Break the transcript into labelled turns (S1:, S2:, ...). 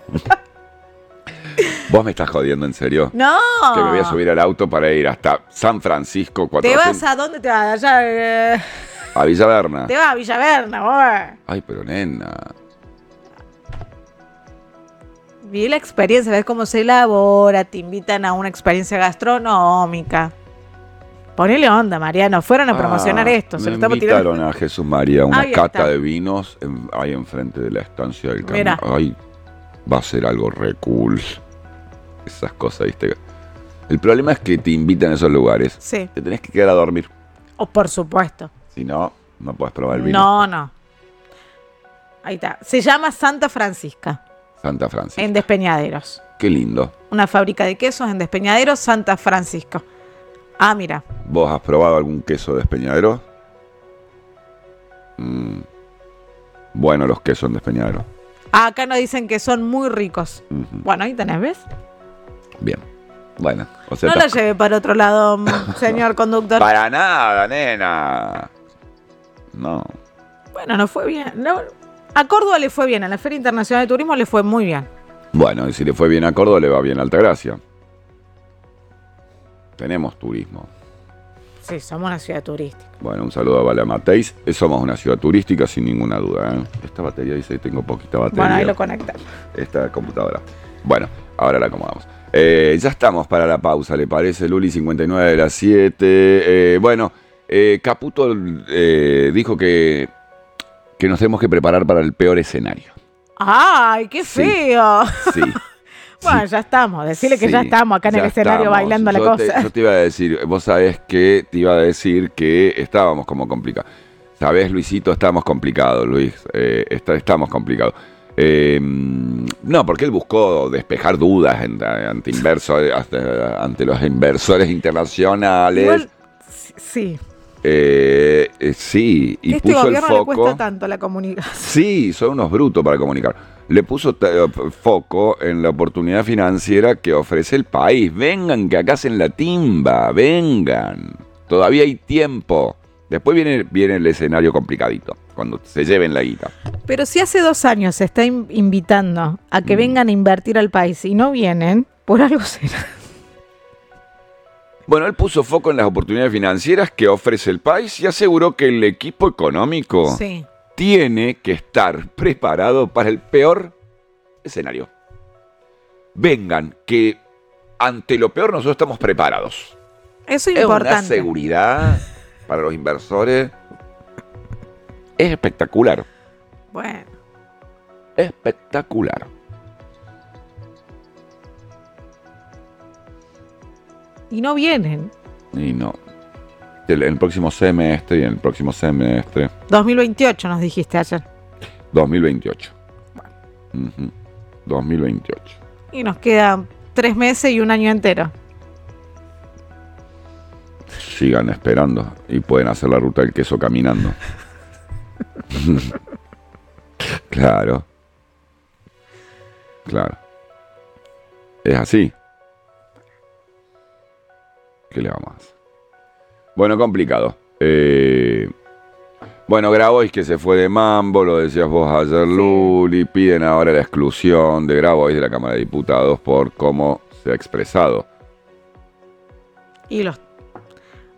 S1: ¿Vos me estás jodiendo en serio?
S2: No.
S1: Que me voy a subir al auto para ir hasta San Francisco. 400...
S2: ¿Te vas a dónde te vas? Allá,
S1: a Villaverna.
S2: Te vas a Villaverna, vos.
S1: Ay, pero nena.
S2: Vi la experiencia, ves cómo se elabora, te invitan a una experiencia gastronómica. Ponele onda, Mariano, fueron a promocionar esto. Se
S1: Me
S2: lo estamos
S1: invitaron
S2: tirando.
S1: a Jesús María, una
S2: Ahí
S1: cata
S2: está.
S1: de vinos ahí enfrente de la estancia del camino.
S2: Mira.
S1: Ay, va a ser algo re cool. Esas cosas, ¿viste? El problema es que te invitan a esos lugares.
S2: Sí.
S1: Te tenés que quedar a dormir.
S2: Oh, por supuesto.
S1: Si no, no puedes probar el vino.
S2: No. Ahí está. Se llama Santa Francisca,
S1: Santa Francisca.
S2: en Despeñaderos.
S1: Qué lindo.
S2: Una fábrica de quesos en Despeñaderos, Santa Francisco. Ah, mira.
S1: ¿Vos has probado algún queso de Despeñadero? Bueno, los quesos en Despeñadero.
S2: Acá nos dicen que son muy ricos.
S1: Ujú.
S2: Bueno, ahí tenés, ¿ves?
S1: Bien. Bueno, o sea,
S2: No lo lleve para otro lado, señor conductor.
S1: para nada, nena. No.
S2: Bueno, no fue bien. No, a Córdoba le fue bien, a la Feria Internacional de Turismo le fue muy bien.
S1: Bueno, y si le fue bien a Córdoba, le va bien a Altagracia. Tenemos turismo.
S2: Sí, somos una ciudad turística.
S1: Bueno, un saludo a Valamateis. Somos una ciudad turística sin ninguna duda, ¿eh? Esta batería dice que tengo poquita batería.
S2: Bueno, ahí lo conectan.
S1: Esta computadora. Bueno, ahora la acomodamos. Ya estamos para la pausa, ¿le parece? Luli, 59 de las 7. Bueno, Caputo dijo que nos tenemos que preparar para el peor escenario.
S2: ¡Ay, qué
S1: Sí.
S2: feo!
S1: Sí.
S2: Bueno,
S1: Sí.
S2: ya estamos. Decirle que
S1: Sí,
S2: ya estamos acá en el
S1: ya
S2: escenario
S1: estamos.
S2: bailando la cosa.
S1: Yo te iba a decir, vos sabés que te iba a decir que estábamos como complicados. Sabés, Luisito, estamos complicados, Luis. Estamos complicados. No, porque él buscó despejar dudas ante los inversores internacionales.
S2: Igual, sí.
S1: Sí, y
S2: Este
S1: puso el
S2: gobierno le cuesta
S1: foco.
S2: tanto la comunicación.
S1: Sí, son unos brutos para comunicar. Le puso foco en la oportunidad financiera que ofrece el país. Vengan, que acá hacen la timba, vengan. Todavía hay tiempo. Después viene el escenario complicadito, cuando se lleven la guita.
S2: Pero si hace 2 años se está invitando a que vengan a invertir al país y no vienen, por algo será.
S1: Bueno, él puso foco en las oportunidades financieras que ofrece el país y aseguró que el equipo económico
S2: Sí.
S1: tiene que estar preparado para el peor escenario. Vengan, que ante lo peor nosotros estamos preparados.
S2: Eso es
S1: Es una
S2: importante.
S1: seguridad para los inversores. Es espectacular.
S2: Bueno,
S1: Espectacular.
S2: y no vienen.
S1: Y no. El próximo semestre y en el próximo semestre.
S2: 2028 nos dijiste ayer.
S1: 2028. 2028.
S2: Y nos quedan 3 meses y 1 año entero.
S1: Sigan esperando y pueden hacer la ruta del queso caminando. Claro. Claro. Es así. ¿Qué le vamos a hacer? Bueno, complicado. Bueno, Grabois que se fue de mambo, lo decías vos ayer,
S2: Sí.
S1: Luli. Piden ahora la exclusión de Grabois de la Cámara de Diputados por cómo se ha expresado.
S2: Y los